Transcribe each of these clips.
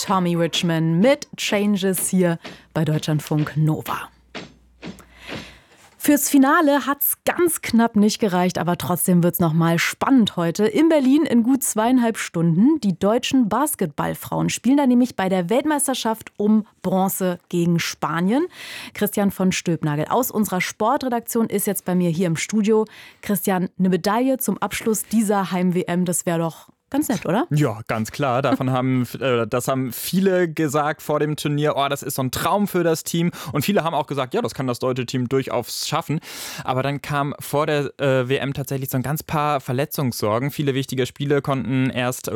Tommy Richman mit Changes hier bei Deutschlandfunk Nova. Fürs Finale hat's ganz knapp nicht gereicht, aber trotzdem wird's noch mal spannend heute. In Berlin in gut 2,5 Stunden. Die deutschen Basketballfrauen spielen da nämlich bei der Weltmeisterschaft um Bronze gegen Spanien. Christian von Stülpnagel aus unserer Sportredaktion ist jetzt bei mir hier im Studio. Christian, eine Medaille zum Abschluss dieser Heim-WM, das wäre doch ganz nett, oder? Ja, ganz klar. Das haben viele gesagt vor dem Turnier. Oh, das ist so ein Traum für das Team. Und viele haben auch gesagt, ja, das kann das deutsche Team durchaus schaffen. Aber dann kam vor der WM tatsächlich so ein ganz paar Verletzungssorgen. Viele wichtige Spielerinnen konnten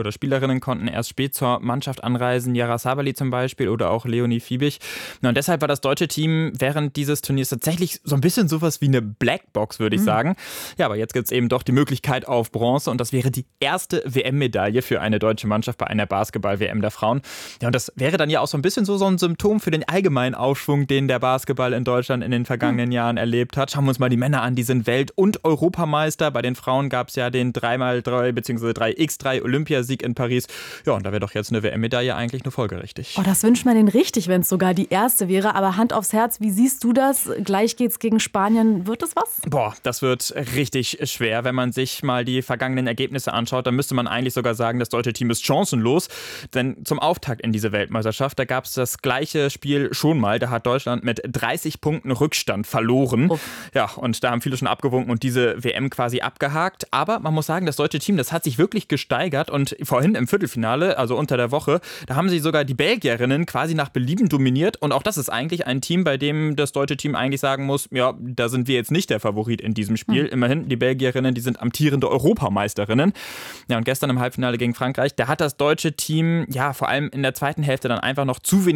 erst spät zur Mannschaft anreisen. Yara Sabali zum Beispiel oder auch Leonie Fiebig. Und deshalb war das deutsche Team während dieses Turniers tatsächlich so ein bisschen sowas wie eine Blackbox, würde ich sagen. Ja, aber jetzt gibt es eben doch die Möglichkeit auf Bronze. Und das wäre die erste WM-Medaille für eine deutsche Mannschaft bei einer Basketball-WM der Frauen. Ja, und das wäre dann ja auch so ein bisschen so ein Symptom für den allgemeinen Aufschwung, den der Basketball in Deutschland in den vergangenen Jahren erlebt hat. Schauen wir uns mal die Männer an, die sind Welt- und Europameister. Bei den Frauen gab es ja den 3x3 bzw. 3x3 Olympiasieg in Paris. Ja, und da wäre doch jetzt eine WM-Medaille eigentlich nur folgerichtig. Oh, das wünscht man denen richtig, wenn es sogar die erste wäre. Aber Hand aufs Herz, wie siehst du das? Gleich geht's gegen Spanien. Wird das was? Boah, das wird richtig schwer. Wenn man sich mal die vergangenen Ergebnisse anschaut, dann müsste man eigentlich sogar sagen, das deutsche Team ist chancenlos. Denn zum Auftakt in diese Weltmeisterschaft, da gab es das gleiche Spiel schon mal. Da hat Deutschland mit 30 Punkten Rückstand verloren. Ja, und da haben viele schon abgewunken und diese WM quasi abgehakt. Aber man muss sagen, das deutsche Team, das hat sich wirklich gesteigert. Und vorhin im Viertelfinale, also unter der Woche, da haben sie sogar die Belgierinnen quasi nach Belieben dominiert. Und auch das ist eigentlich ein Team, bei dem das deutsche Team eigentlich sagen muss, ja, da sind wir jetzt nicht der Favorit in diesem Spiel. Immerhin, die Belgierinnen, die sind amtierende Europameisterinnen. Ja, und gestern im Halbfinale gegen Frankreich, da hat das deutsche Team ja vor allem in der zweiten Hälfte dann einfach noch zu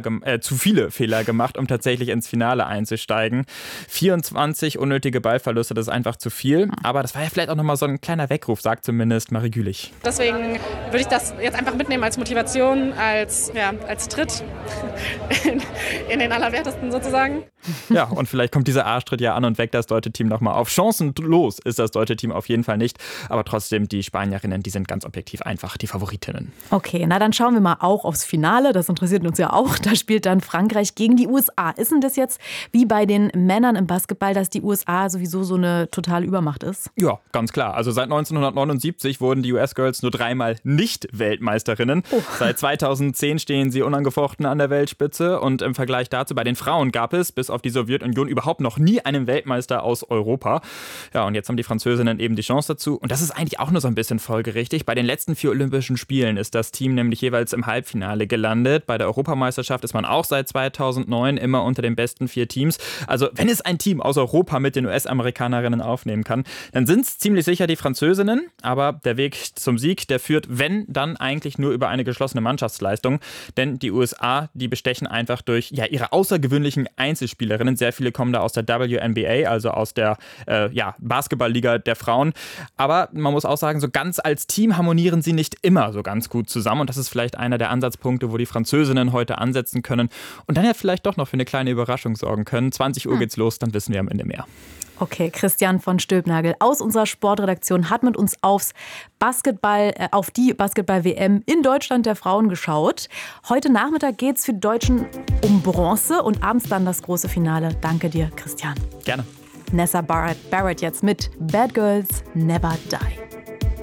viele Fehler gemacht, um tatsächlich ins Finale einzusteigen. 24 unnötige Ballverluste, das ist einfach zu viel. Aber das war ja vielleicht auch nochmal so ein kleiner Weckruf, sagt zumindest Marie Gülich. Deswegen würde ich das jetzt einfach mitnehmen als Motivation, als Tritt in den Allerwertesten sozusagen. Ja, und vielleicht kommt dieser Arschtritt ja an und weckt das deutsche Team nochmal auf. Chancenlos ist das deutsche Team auf jeden Fall nicht. Aber trotzdem, die Spanierinnen, die sind ganz objektiv einfach die Favoritinnen. Okay, na dann schauen wir mal auch aufs Finale. Das interessiert uns ja auch. Da spielt dann Frankreich gegen die USA. Ist denn das jetzt wie bei den Männern im Basketball, dass die USA sowieso so eine totale Übermacht ist? Ja, ganz klar. Also seit 1979 wurden die US-Girls nur 3-mal nicht Weltmeisterinnen. Seit 2010 stehen sie unangefochten an der Weltspitze. Und im Vergleich dazu, bei den Frauen gab es bis auf die Sowjetunion überhaupt noch nie einen Weltmeister aus Europa. Ja, und jetzt haben die Französinnen eben die Chance dazu. Und das ist eigentlich auch nur so ein bisschen folgerichtig. Bei den letzten 4 Olympischen Spielen ist das Team nämlich jeweils im Halbfinale gelandet. Bei der Europameisterschaft ist man auch seit 2009 immer unter den besten 4 Teams. Also wenn es ein Team aus Europa mit den US-Amerikanerinnen aufnehmen kann, dann sind es ziemlich sicher die Französinnen. Aber der Weg zum Sieg, der führt, wenn, dann eigentlich nur über eine geschlossene Mannschaftsleistung. Denn die USA, die bestechen einfach durch ihre außergewöhnlichen Einzelspielerinnen. Sehr viele kommen da aus der WNBA, also aus der Basketballliga der Frauen. Aber man muss auch sagen, so ganz als Team harmonieren sie nicht immer so ganz gut zusammen. Und das ist vielleicht einer der Ansatzpunkte, wo die Französinnen heute ansetzen können. Und dann ja vielleicht doch noch für eine kleine Überraschung sorgen können. 20 Uhr geht's los, dann wissen wir am Ende mehr. Okay, Christian von Stülpnagel aus unserer Sportredaktion hat mit uns auf die Basketball-WM in Deutschland der Frauen geschaut. Heute Nachmittag geht es für die Deutschen um Bronze und abends dann das große Finale. Danke dir, Christian. Gerne. Nessa Barrett jetzt mit Bad Girls Never Die.